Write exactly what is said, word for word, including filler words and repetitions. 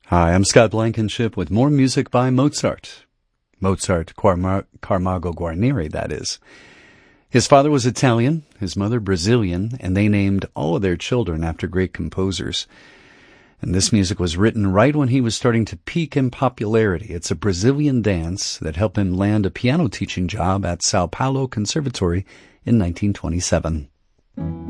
Hi, I'm Scott Blankenship with more music by Mozart. Mozart Carma- Camargo Guarneri, that is. His father was Italian, his mother Brazilian, and they named all of their children after great composers. And this music was written right when he was starting to peak in popularity. It's a Brazilian dance that helped him land a piano teaching job at Sao Paulo Conservatory in nineteen twenty-seven.